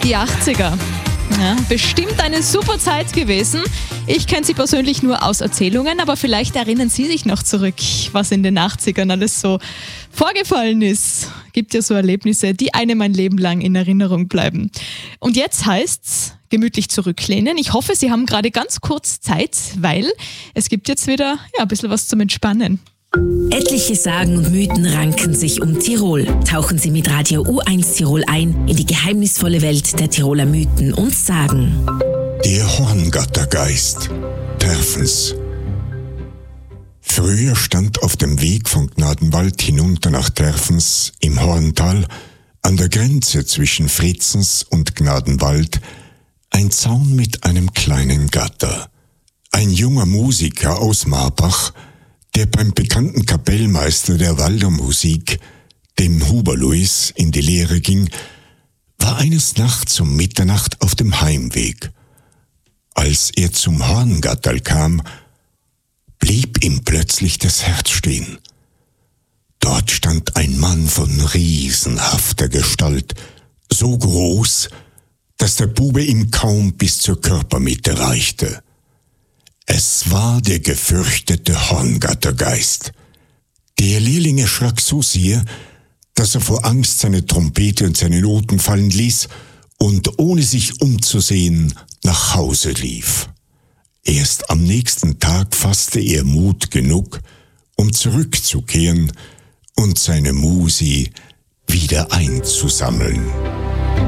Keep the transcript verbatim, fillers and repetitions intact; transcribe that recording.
Die achtziger. Ja, bestimmt eine super Zeit gewesen. Ich kenne sie persönlich nur aus Erzählungen, aber vielleicht erinnern Sie sich noch zurück, was in den achtzigern alles so vorgefallen ist. Gibt ja so Erlebnisse, die einem ein Leben lang in Erinnerung bleiben. Und jetzt heißt's gemütlich zurücklehnen. Ich hoffe, Sie haben gerade ganz kurz Zeit, weil es gibt jetzt wieder ja, ein bisschen was zum Entspannen. Etliche Sagen und Mythen ranken sich um Tirol. Tauchen Sie mit Radio U eins Tirol ein in die geheimnisvolle Welt der Tiroler Mythen und Sagen. Der Horngattergeist. Terfens. Früher stand auf dem Weg von Gnadenwald hinunter nach Terfens im Horntal an der Grenze zwischen Fritzens und Gnadenwald ein Zaun mit einem kleinen Gatter. Ein junger Musiker aus Marbach, der beim bekannten Kapellmeister der Waldermusik, dem Huber Louis, in die Lehre ging, war eines Nachts um Mitternacht auf dem Heimweg. Als er zum Horngatterl kam, blieb ihm plötzlich das Herz stehen. Dort stand ein Mann von riesenhafter Gestalt, so groß, dass der Bube ihm kaum bis zur Körpermitte reichte. Es war der gefürchtete Horngattergeist. Der Lehrling erschrak so sehr, dass er vor Angst seine Trompete und seine Noten fallen ließ und ohne sich umzusehen nach Hause lief. Erst am nächsten Tag fasste er Mut genug, um zurückzukehren und seine Musi wieder einzusammeln.